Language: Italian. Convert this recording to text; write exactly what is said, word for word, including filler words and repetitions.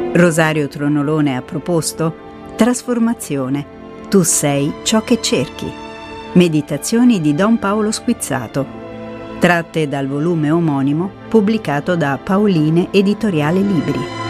Rosario Tronolone ha proposto Trasformazione. Tu sei ciò che cerchi. Meditazioni di Don Paolo Squizzato, tratte dal volume omonimo pubblicato da Paoline Editoriale Libri.